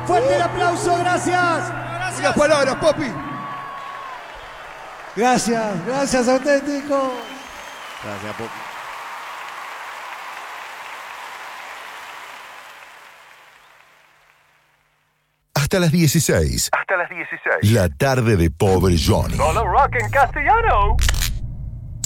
Fuerte el aplauso, gracias. Unas palabras, Popi. Gracias, auténtico. Gracias, Popi. Hasta las 16. La tarde de Pobre Johnny. Solo rock en castellano.